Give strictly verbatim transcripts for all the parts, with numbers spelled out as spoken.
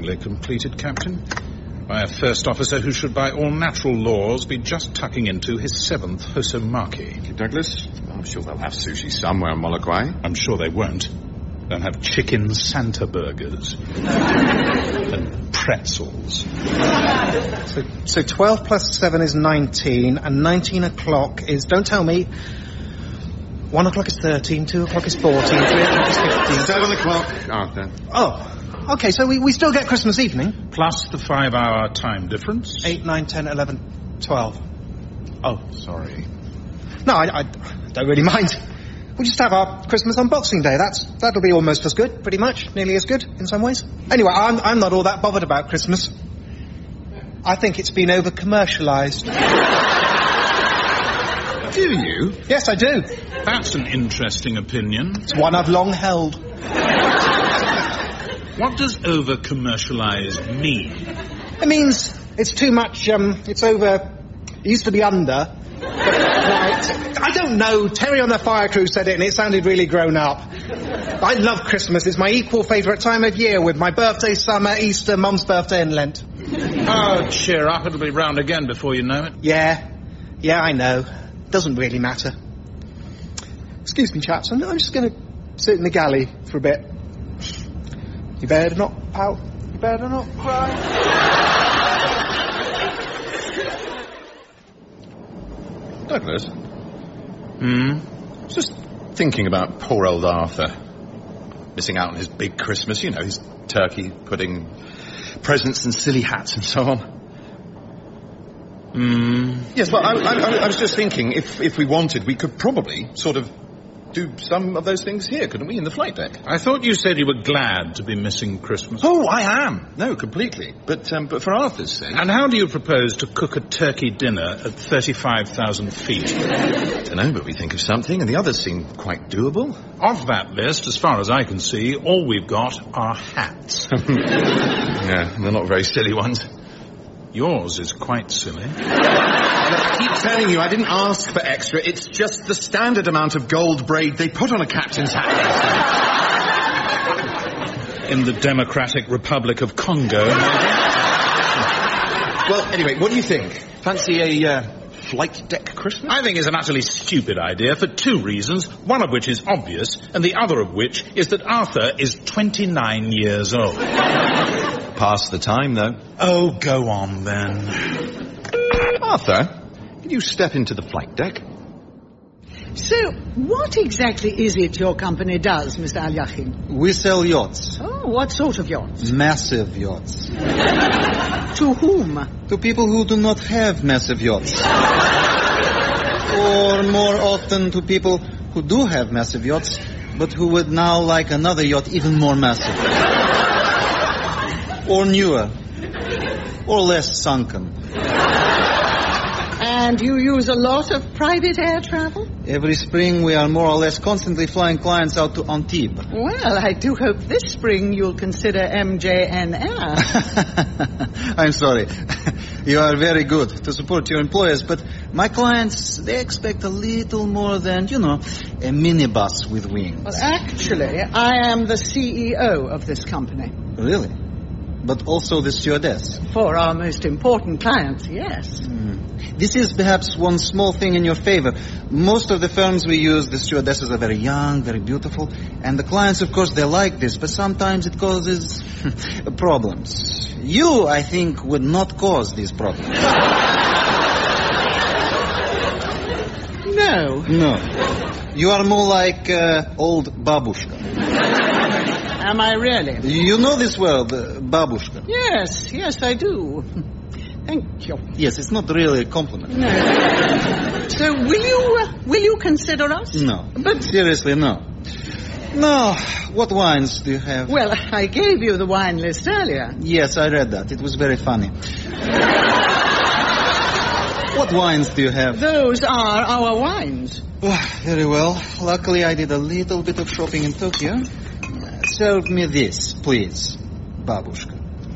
Admirably completed, Captain. By a first officer who should, by all natural laws, be just tucking into his seventh Hosomaki. Thank you, Douglas. I'm sure they'll have sushi somewhere in Molokai. I'm sure they won't. They'll have chicken Santa burgers. And pretzels. So, so twelve plus seven is nineteen, and nineteen o'clock is, don't tell me, one o'clock is thirteen, two o'clock is fourteen, three o'clock is fifteen. Seven o'clock, Arthur. Oh, okay, so we, we still get Christmas evening? Plus the five-hour time difference. Eight, nine, ten, eleven, twelve. Oh, sorry. No, I, I don't really mind. We'll just have our Christmas on Boxing Day. That's, that'll be almost as good, pretty much. Nearly as good, in some ways. Anyway, I'm, I'm not all that bothered about Christmas. I think it's been over-commercialised. Do you? Yes, I do. That's an interesting opinion. It's one I've long held. What does over-commercialised mean? It means it's too much, um, it's over... It used to be under... Right. I don't know. Terry on the fire crew said it and it sounded really grown up. I love Christmas. It's my equal favourite time of year with my birthday, summer, Easter, Mum's birthday and Lent. Oh, cheer up. It'll be round again before you know it. Yeah. Yeah, I know. Doesn't really matter. Excuse me, chaps. I'm, I'm just going to sit in the galley for a bit. You better not pout. You better not cry. Douglas? Hmm? I was just thinking about poor old Arthur. Missing out on his big Christmas, you know, his turkey, pudding, presents and silly hats and so on. Hmm? Yes, well, I, I, I was just thinking, if, if we wanted, we could probably sort of do some of those things here, couldn't we, in the flight deck? I thought you said you were glad to be missing Christmas. Oh, I am. No, completely. But um, but for Arthur's sake. And how do you propose to cook a turkey dinner at thirty-five thousand feet? I don't know, but we think of something, and the others seem quite doable. Of that list, as far as I can see, all we've got are hats. Yeah, they're not very silly ones. Yours is quite silly. I keep telling you, I didn't ask for extra. It's just the standard amount of gold braid they put on a captain's hat. In the Democratic Republic of Congo. Well, anyway, what do you think? Fancy a uh, flight deck Christmas? I think it's an utterly stupid idea for two reasons, one of which is obvious, and the other of which is that Arthur is twenty-nine years old. Past the time, though. Oh, go on, then. Arthur, can you step into the flight deck? So, what exactly is it your company does, Mister Al-Yachin? We sell yachts. Oh, what sort of yachts? Massive yachts. To whom? To people who do not have massive yachts. Or more often to people who do have massive yachts, but who would now like another yacht even more massive. Or newer. Or less sunken. And you use a lot of private air travel? Every spring we are more or less constantly flying clients out to Antibes. Well, I do hope this spring you'll consider M J N Air. I'm sorry. You are very good to support your employers, but my clients, they expect a little more than, you know, a minibus with wings. Well, actually, I am the C E O of this company. Really? But also the stewardess? For our most important clients, yes. Mm. This is perhaps one small thing in your favor. Most of the firms we use, the stewardesses are very young, very beautiful, and the clients, of course, they like this, but sometimes it causes problems. You, I think, would not cause these problems. No. No. You are more like uh, old babushka. Am I really? You know this word, uh, babushka? Yes, yes, I do. Thank you. Yes, it's not really a compliment. No. So will you, uh, will you consider us? No. But seriously, no. No. What wines do you have? Well, I gave you the wine list earlier. Yes, I read that. It was very funny. What wines do you have? Those are our wines. Oh, very well. Luckily, I did a little bit of shopping in Tokyo. Uh, serve me this, please, babushka.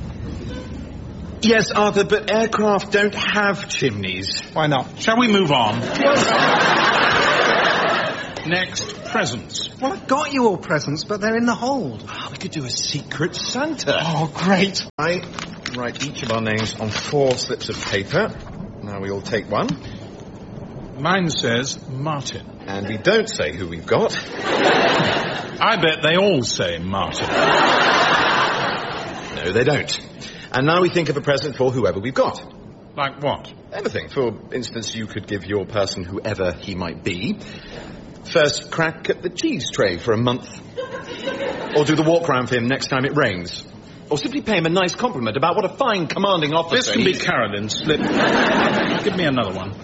Yes, Arthur, but aircraft don't have chimneys. Why not? Shall we move on? Next, presents. Well, I've got you all presents, but they're in the hold. Oh, we could do a secret Santa. Oh, great. I write each of our names on four slips of paper. Now we all take one. Mine says Martin. And we don't say who we've got. I bet they all say Martin. No, they don't. And now we think of a present for whoever we've got. Like what? Anything. For instance, you could give your person, whoever he might be, first crack at the cheese tray for a month. Or do the walk round for him next time it rains. Or simply pay him a nice compliment about what a fine commanding officer This can he be is. Carolyn's slip. Give me another one.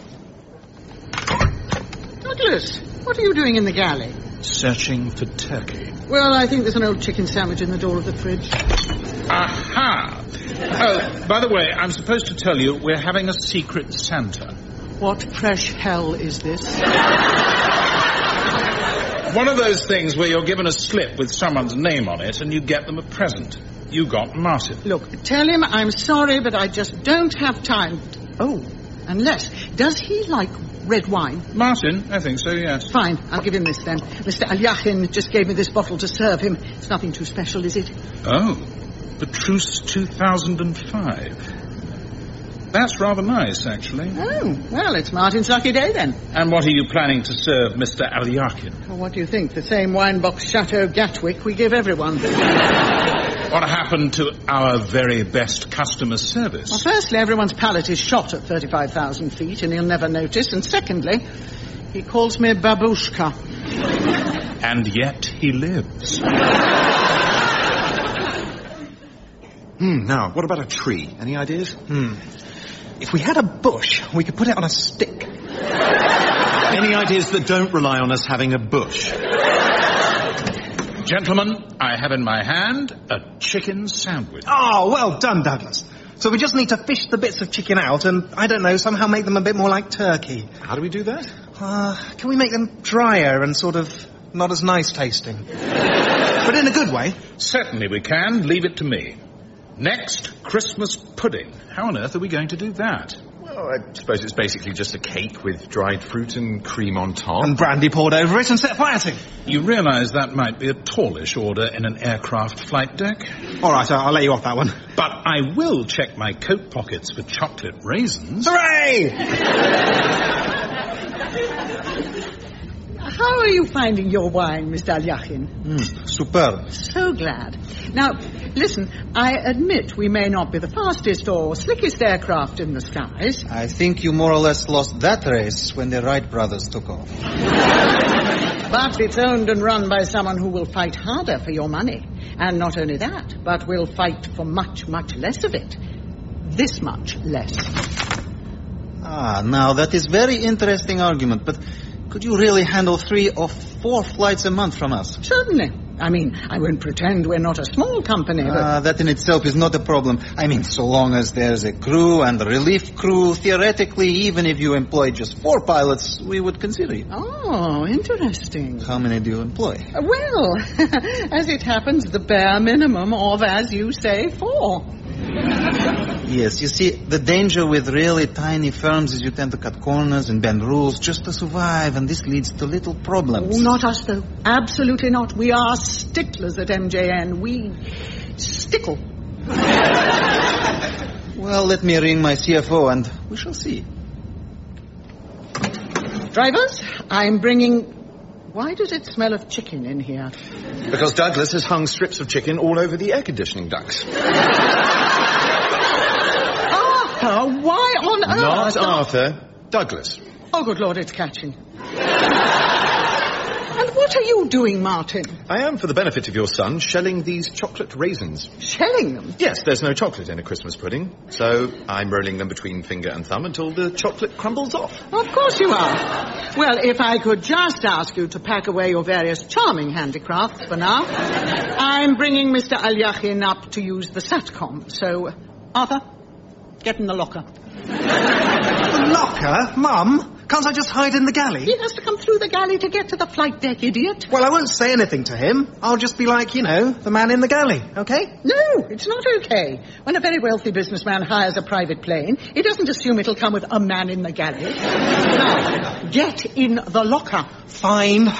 Douglas, what are you doing in the galley? Searching for turkey. Well, I think there's an old chicken sandwich in the door of the fridge. Aha! Oh, by the way, I'm supposed to tell you we're having a secret Santa. What fresh hell is this? One of those things where you're given a slip with someone's name on it and you get them a present. You got Martin. Look, tell him I'm sorry, but I just don't have time. Oh, unless... Does he like red wine? Martin? I think so, yes. Fine, I'll give him this then. Mister Alyachin just gave me this bottle to serve him. It's nothing too special, is it? Oh, Petrus two thousand five. That's rather nice, actually. Oh, well, it's Martin's lucky day then. And what are you planning to serve Mister Alyachin? Well, what do you think? The same wine box Chateau Gatwick we give everyone. What happened to our very best customer service? Well, firstly, everyone's palate is shot at thirty-five thousand feet, and he'll never notice. And secondly, he calls me Babushka. And yet he lives. Hmm, now, what about a tree? Any ideas? Hmm. If we had a bush, we could put it on a stick. Any ideas that don't rely on us having a bush? Gentlemen, I have in my hand a chicken sandwich. Oh, well done, Douglas. So we just need to fish the bits of chicken out and, I don't know, somehow make them a bit more like turkey. How do we do that? Uh, can we make them drier and sort of not as nice tasting? But in a good way. Certainly we can. Leave it to me. Next, Christmas pudding. How on earth are we going to do that? Well, I suppose it's basically just a cake with dried fruit and cream on top. And brandy poured over it and set fire to. You realise that might be a tallish order in an aircraft flight deck? All right, I'll, I'll let you off that one. But I will check my coat pockets for chocolate raisins. Hooray! How are you finding your wine, Mister Alyachin? Mm, superb. So glad. Now, listen, I admit we may not be the fastest or slickest aircraft in the skies. I think you more or less lost that race when the Wright brothers took off. But it's owned and run by someone who will fight harder for your money. And not only that, but will fight for much, much less of it. This much less. Ah, now that is very interesting argument, but could you really handle three or four flights a month from us? Certainly. I mean, I won't pretend we're not a small company, but... Uh, that in itself is not a problem. I mean, so long as there's a crew and a relief crew, theoretically, even if you employ just four pilots, we would consider you. Oh, interesting. How many do you employ? Uh, Well, as it happens, the bare minimum of, as you say, four. Yes, you see, the danger with really tiny firms is you tend to cut corners and bend rules just to survive, and this leads to little problems. Oh, not us, though. Absolutely not. We are sticklers at M J N. We stickle. Well, let me ring my C F O and we shall see. Drivers, I'm bringing... Why does it smell of chicken in here? Because Douglas has hung strips of chicken all over the air conditioning ducts. Arthur, why on earth? Not Arthur, Douglas. Oh, good Lord, it's catching. And what are you doing, Martin? I am, for the benefit of your son, shelling these chocolate raisins. Shelling them? Yes, there's no chocolate in a Christmas pudding, so I'm rolling them between finger and thumb until the chocolate crumbles off. Of course you are. Well, if I could just ask you to pack away your various charming handicrafts for now. I'm bringing Mister Alyachin up to use the SATCOM, so, Arthur, get in the locker. The locker? Mum? Can't I just hide in the galley? He has to come through through the galley to get to the flight deck, idiot. Well, I won't say anything to him. I'll just be like, you know, the man in the galley, okay? No, it's not okay. When a very wealthy businessman hires a private plane, he doesn't assume it'll come with a man in the galley. Now, get in the locker. Fine.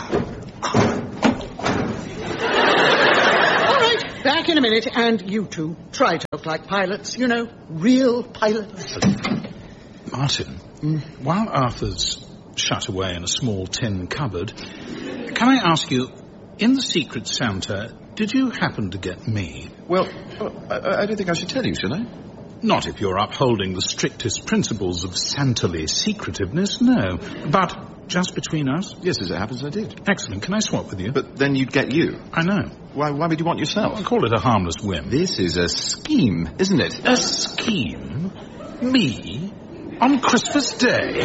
Back in a minute, and you two try to look like pilots, you know, real pilots. Martin, mm. while Arthur's shut away in a small tin cupboard, can I ask you, in the Secret Santa, did you happen to get me? Well, I, I don't think I should tell you, should I? Not if you're upholding the strictest principles of Santally secretiveness, no. But just between us? Yes, as it happens, I did. Excellent. Can I swap with you? But then you'd get you. I know. Why, why would you want yourself? Well, call it a harmless whim. This is a scheme, isn't it? A scheme? Me? On Christmas Day?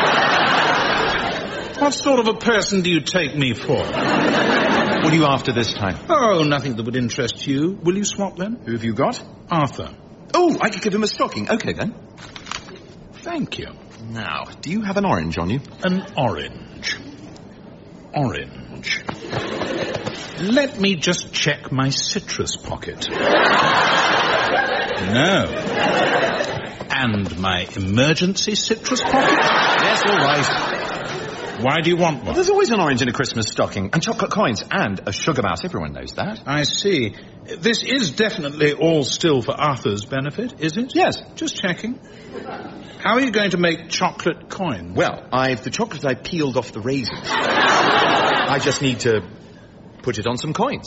What sort of a person do you take me for? What are you after this time? Oh, nothing that would interest you. Will you swap then? Who have you got? Arthur. Oh, I could give him a stocking. Okay, then. Thank you. Now, do you have an orange on you? An orange. Orange. Let me just check my citrus pocket. No. And my emergency citrus pocket? Yes, all right. Why do you want one? Well, there's always an orange in a Christmas stocking. And chocolate coins. And a sugar mouse. Everyone knows that. I see. This is definitely all still for Arthur's benefit, is it? Yes. Just checking. How are you going to make chocolate coins? Well, I've the chocolate I peeled off the raisins. I just need to put it on some coins.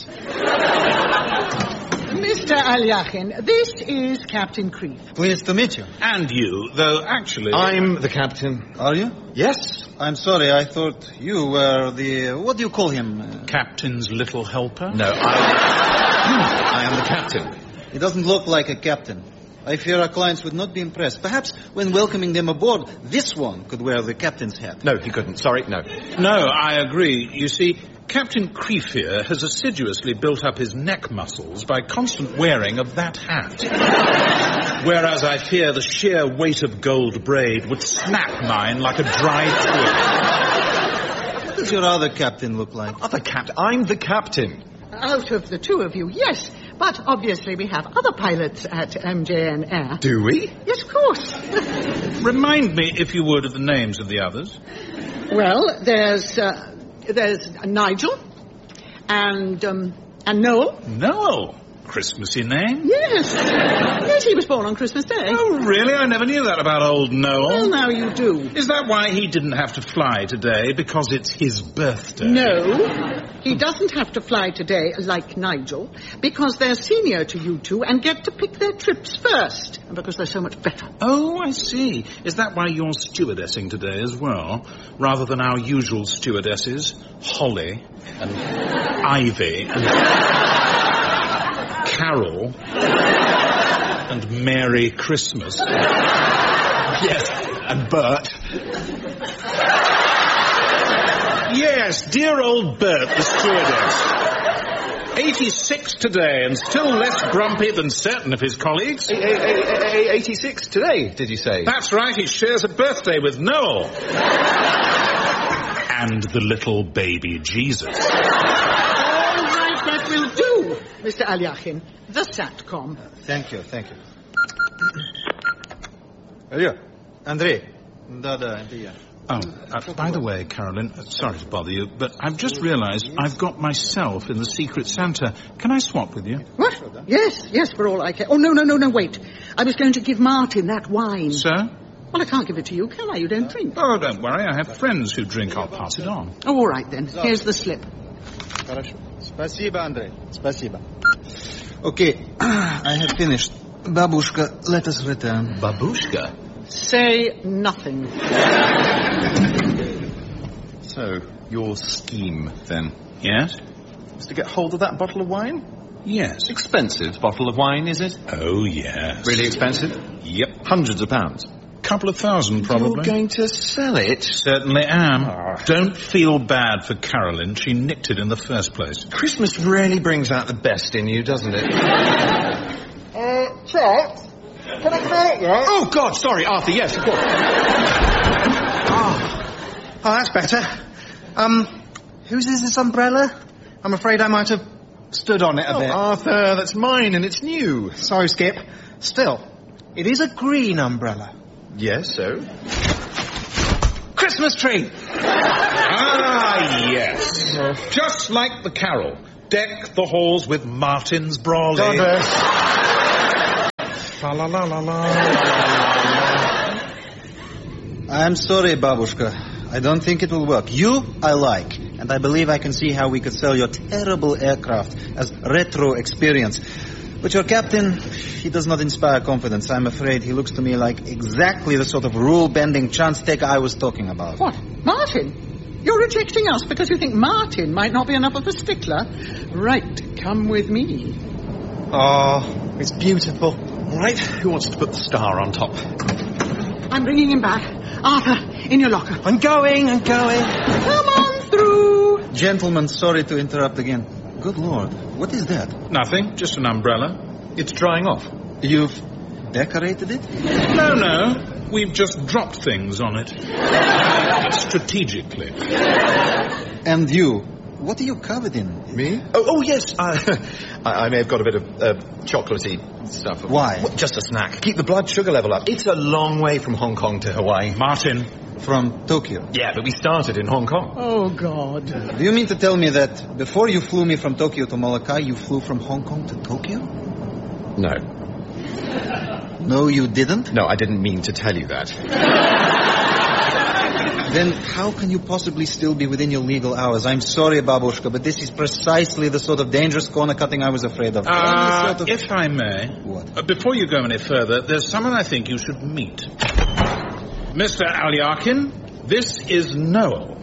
Mister Alyakhin, this is Captain Creef. Pleased to meet you. And you, though actually... I'm the captain. Are you? Yes. I'm sorry, I thought you were the... What do you call him? Captain's little helper? No, I... I am the captain. He doesn't look like a captain. I fear our clients would not be impressed. Perhaps when welcoming them aboard, this one could wear the captain's hat. No, he couldn't. Sorry, no. No, I agree. You see, Captain Creef here has assiduously built up his neck muscles by constant wearing of that hat. Whereas I fear the sheer weight of gold braid would snap mine like a dry twig. What does your other captain look like? Other captain? I'm the captain. Out of the two of you, yes. But obviously we have other pilots at M J N Air. Do we? Yes, of course. Remind me, if you would, of the names of the others. Well, there's uh, there's Nigel and um, and Noel. Noel? Christmassy name? Yes. Yes, he was born on Christmas Day. Oh, really? I never knew that about old Noel. Well, now you do. Is that why he didn't have to fly today? Because it's his birthday? No. He doesn't have to fly today, like Nigel, because they're senior to you two and get to pick their trips first, and because they're so much better. Oh, I see. Is that why you're stewardessing today as well, rather than our usual stewardesses, Holly and Ivy and Carol and Merry Christmas? Yes, and Bert. Yes, dear old Bert, the stewardess. eighty-six today, and still less grumpy than certain of his colleagues. A- a- a- a- eighty-six today, did you say? That's right, he shares a birthday with Noel. And the little baby Jesus. All right, that will do, Mister Alyakhin. The SATCOM. Thank you, thank you. Алло, Андрей. Да-да, это я. Oh, uh, by the way, Carolyn, uh, sorry to bother you, but I've just realized I've got myself in the Secret Santa. Can I swap with you? What? Yes, yes, for all I care. Oh, no, no, no, no, wait. I was going to give Martin that wine. Sir? Well, I can't give it to you, can I? You don't drink. Oh, don't worry. I have friends who drink. I'll pass it on. Oh, all right, then. Here's the slip. Хорошо. Спасибо, Андрей. Спасибо. Okay, I have finished. Babushka, let us return. Babushka? Say nothing. So, your scheme, then? Yes? Was to get hold of that bottle of wine? Yes. Expensive bottle of wine, is it? Oh, yes. Really expensive? Yep. Hundreds of pounds. Couple of thousand, probably. You're going to sell it? Certainly am. Oh. Don't feel bad for Carolyn. She nicked it in the first place. Christmas really brings out the best in you, doesn't it? Uh, Chet? Can I come out yet? Oh, God, sorry, Arthur, yes, of course. Oh, oh, that's better. Um, whose is this umbrella? I'm afraid I might have stood on it a Oh, bit. Arthur, that's mine and it's new. Sorry, Skip. Still, it is a green umbrella. Yes, so? Christmas tree! Ah, yes. Just like the carol. Deck the halls with Martin's brawly. Douglas. La la la la la. I'm sorry, Babushka. I don't think it will work. You, I like. And I believe I can see how we could sell your terrible aircraft as retro experience. But your captain, he does not inspire confidence. I'm afraid he looks to me like exactly the sort of rule-bending chance taker I was talking about. What? Martin? You're rejecting us because you think Martin might not be enough of a stickler? Right, come with me. Oh, it's beautiful. All right, who wants to put the star on top? I'm bringing him back. Arthur, in your locker. I'm going, I'm going. Come on through. Gentlemen, sorry to interrupt again. Good Lord, what is that? Nothing, just an umbrella. It's drying off. You've decorated it? No, no, we've just dropped things on it. Strategically. And you, what are you covered in? Me? Oh, oh yes. I, I, I may have got a bit of uh, chocolatey stuff. Why? What, just a snack. Keep the blood sugar level up. It's a long way from Hong Kong to Hawaii. Martin. From Tokyo. Yeah, but we started in Hong Kong. Oh, God. Do you mean to tell me that before you flew me from Tokyo to Molokai, you flew from Hong Kong to Tokyo? No. No, you didn't? No, I didn't mean to tell you that. Then how can you possibly still be within your legal hours? I'm sorry, Babushka, but this is precisely the sort of dangerous corner cutting I was afraid of. Uh, Sort of- if I may. What? Uh, before you go any further, there's someone I think you should meet. Mister Alyakin, this is Noel.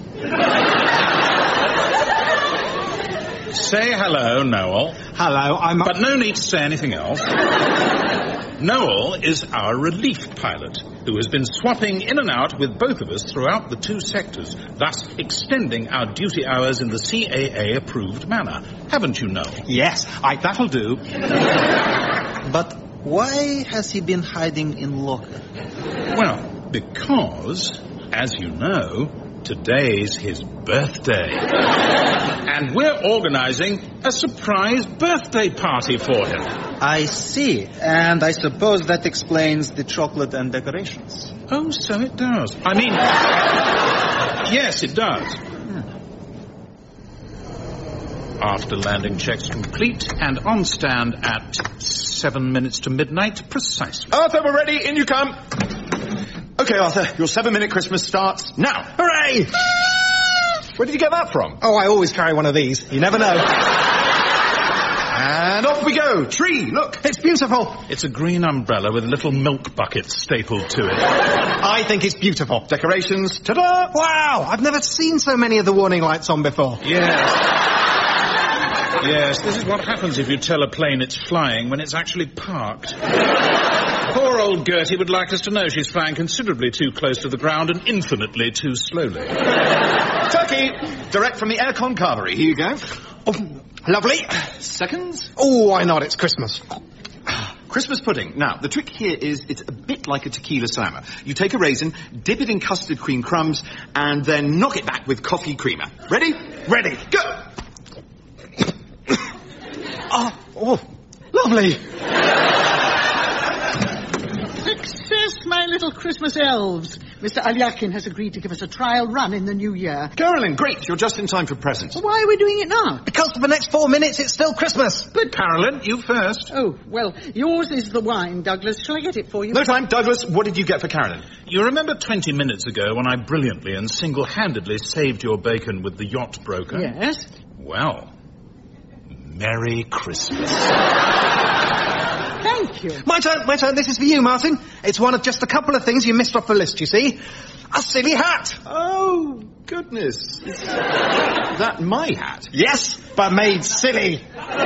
Say hello, Noel. Hello, I'm... But no need to say anything else. Noel is our relief pilot, who has been swapping in and out with both of us throughout the two sectors, thus extending our duty hours in the C A A-approved manner. Haven't you, Noel? Yes, I... That'll do. But why has he been hiding in locker? Well, because, as you know, today's his birthday. And we're organizing a surprise birthday party for him. I see. And I suppose that explains the chocolate and decorations. Oh, so it does. I mean, yes, it does. After landing checks complete and on stand at seven minutes to midnight precisely. Arthur, we're ready. In you come. Okay, Arthur, your seven-minute Christmas starts now. Hooray! Where did you get that from? Oh, I always carry one of these. You never know. And off we go. Tree, look. It's beautiful. It's a green umbrella with little milk buckets stapled to it. I think it's beautiful. Decorations. Ta-da! Wow, I've never seen so many of the warning lights on before. Yes. Yes, this is what happens if you tell a plane it's flying when it's actually parked. Poor old Gertie would like us to know she's flying considerably too close to the ground and infinitely too slowly. Turkey, direct from the aircon carvery. Here you go. Oh, lovely. Seconds. Oh, I know it's Christmas. Christmas pudding. Now, the trick here is it's a bit like a tequila slammer. You take a raisin, dip it in custard cream crumbs, and then knock it back with coffee creamer. Ready? Ready. Go! Oh, oh, lovely. Success, my little Christmas elves. Mister Alyakin has agreed to give us a trial run in the new year. Carolyn, great. You're just in time for presents. Why are we doing it now? Because for the next four minutes, it's still Christmas. But Carolyn, you first. Oh, well, yours is the wine, Douglas. Shall I get it for you? No time. Douglas, what did you get for Carolyn? You remember twenty minutes ago when I brilliantly and single-handedly saved your bacon with the yacht broker? Yes. Well, Merry Christmas. Thank you. My turn, my turn. This is for you, Martin. It's one of just a couple of things you missed off the list, you see. A silly hat. Oh, goodness. Is that my hat? Yes, but made silly.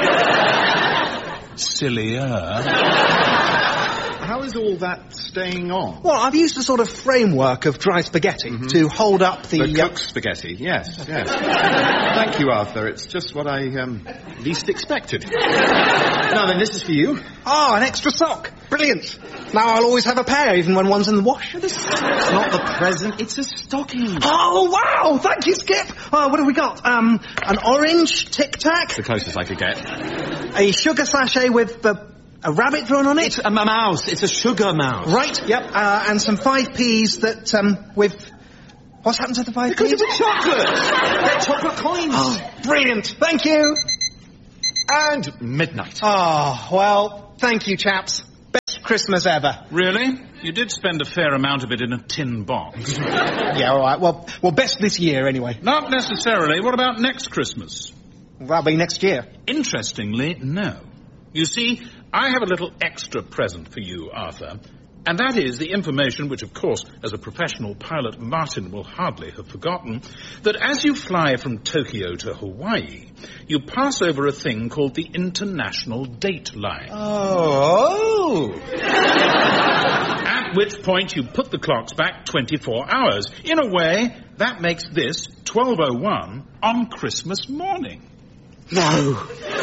Sillier. How is all that staying on? Well, I've used a sort of framework of dry spaghetti mm-hmm. to hold up the... The uh, cooked spaghetti, yes, yes. Thank you, Arthur. It's just what I um, least expected. Now then, this is for you. Oh, an extra sock. Brilliant. Now I'll always have a pair, even when one's in the wash. It's not the present, it's a stocking. Oh, wow! Thank you, Skip. Oh, what have we got? Um, an orange Tic Tac. The closest I could get. A sugar sachet with uh, a rabbit drawn on it. It's a mouse. It's a sugar mouse. Right, yep. Uh, and some five P's that, um, with... What's happened to the five Because P's? it's chocolate. They're chocolate coins. Oh, brilliant. Thank you. And midnight. Oh, well, thank you, chaps. Best Christmas ever. Really? You did spend a fair amount of it in a tin box. Yeah, all right. Well, well, best this year, anyway. Not necessarily. What about next Christmas? That'll be next year. Interestingly, no. You see, I have a little extra present for you, Arthur. And that is the information which, of course, as a professional pilot, Martin will hardly have forgotten, that as you fly from Tokyo to Hawaii, you pass over a thing called the International Date Line. Oh. At which point you put the clocks back twenty-four hours. In a way, that makes this twelve oh one on Christmas morning. No.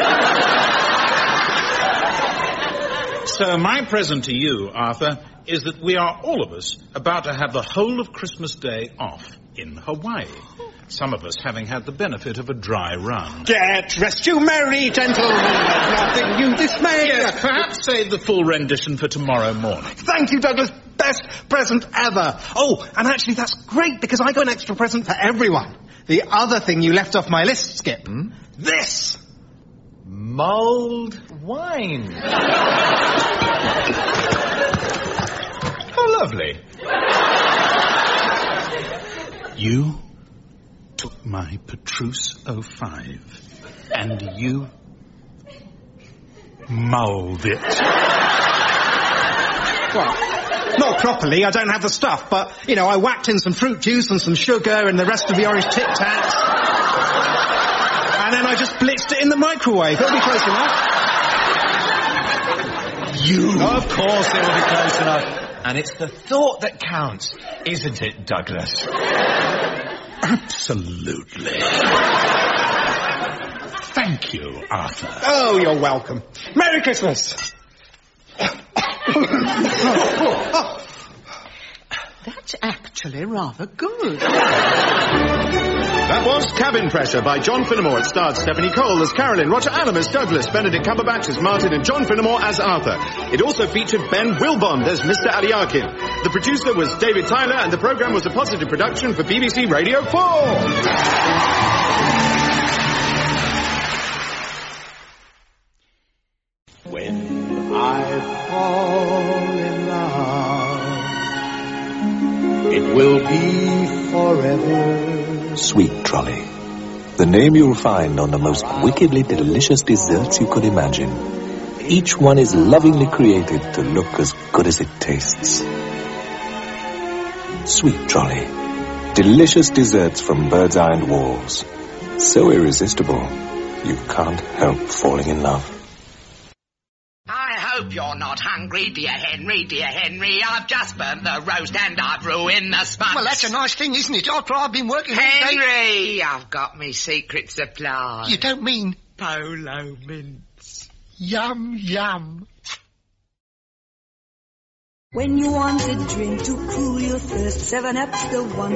So my present to you, Arthur, is that we are all of us about to have the whole of Christmas Day off in Hawaii. Some of us having had the benefit of a dry run. Get rest, you merry gentlemen. Nothing you dismay. Yes, perhaps save the full rendition for tomorrow morning. Thank you, Douglas. Best present ever. Oh, and actually that's great because I got an extra present for everyone. The other thing you left off my list, Skip. Hmm? This. Mulled wine. How lovely. You took my Petrus oh five and you mulled it. Well, not properly, I don't have the stuff, but, you know, I whacked in some fruit juice and some sugar and the rest of the orange Tic Tacs. And then I just blitzed it in the microwave. It'll be close enough. You. Of course it will be close enough. And it's the thought that counts, isn't it, Douglas? Absolutely. Thank you, Arthur. Oh, you're welcome. Merry Christmas. That's actually rather good. That was Cabin Pressure by John Finnemore. It starred Stephanie Cole as Carolyn, Roger Allam as Douglas, Benedict Cumberbatch as Martin, and John Finnemore as Arthur. It also featured Ben Wilbond as Mister Aliakin. The producer was David Tyler, and the programme was a positive production for B B C Radio four. When I fall in love, it will be forever. Sweet Trolley, the name you'll find on the most wickedly delicious desserts you could imagine. Each one is lovingly created to look as good as it tastes. Sweet Trolley, delicious desserts from Bird's Eye and Walls. So irresistible, you can't help falling in love. I hope you're not hungry, dear Henry, dear Henry. I've just burnt the roast and I've ruined the sponge. Well, that's a nice thing, isn't it? After I've been working all day... Henry, I've got me secret supply. You don't mean... Polo mints. Yum, yum. When you want a drink to cool your thirst, seven up's the one.